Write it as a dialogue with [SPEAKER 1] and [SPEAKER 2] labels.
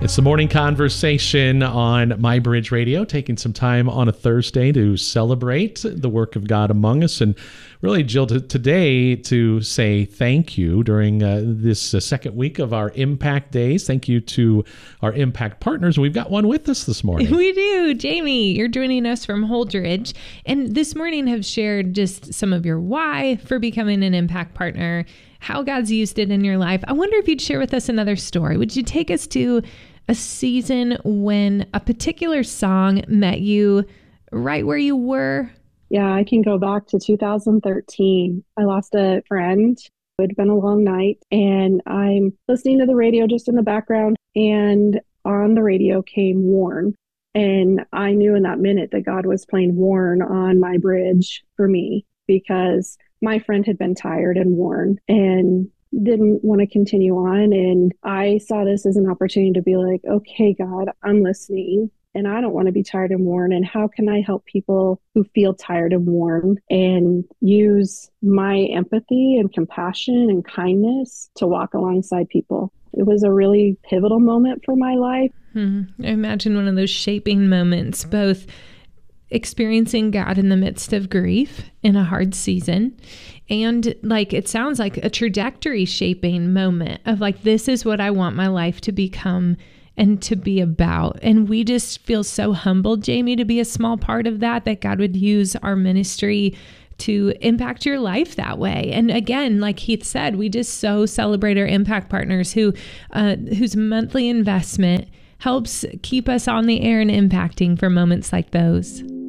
[SPEAKER 1] It's the morning conversation on MyBridge Radio, taking some time on a Thursday to celebrate the work of God among us. And really, Jill, today to say thank you during this second week of our Impact Days. Thank you to our Impact partners. We've got one with us this morning.
[SPEAKER 2] We do. Jamie, you're joining us from Holdridge. And this morning have shared just some of your why for becoming an Impact partner, how God's used it in your life. I wonder if you'd share with us another story. Would you take us to a season when a particular song met you right where you were?
[SPEAKER 3] Yeah, I can go back to 2013. I lost a friend. It had been a long night, and I'm listening to the radio just in the background, and on the radio came Worn. And I knew in that minute that God was playing Worn on MyBridge for me, because my friend had been tired and worn and didn't want to continue on. And I saw this as an opportunity to be like, okay, God, I'm listening and I don't want to be tired and worn. And how can I help people who feel tired and worn and use my empathy and compassion and kindness to walk alongside people? It was a really pivotal moment for my life.
[SPEAKER 2] I imagine one of those shaping moments, both experiencing God in the midst of grief in a hard season, and like it sounds like a trajectory shaping moment of like, this is what I want my life to become and to be about. And we just feel so humbled, Jamie, to be a small part of that God would use our ministry to impact your life that way. And again, like Heath said, we just so celebrate our Impact partners whose monthly investment helps keep us on the air and impacting for moments like those.